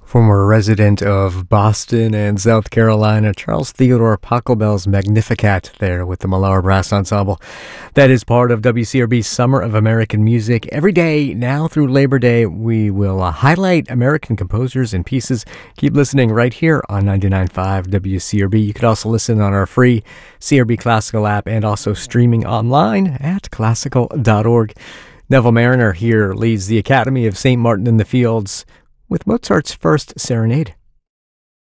Former resident of Boston and South Carolina, Charles Theodore Pachelbel's Magnificat there with the Millar Brass Ensemble. That is part of WCRB's Summer of American Music. Every day, now through Labor Day, we will highlight American composers and pieces. Keep listening right here on 99.5 WCRB. You could also listen on our free CRB Classical app and also streaming online at classical.org. Neville Mariner here leads the Academy of St. Martin in the Fields with Mozart's First Serenade.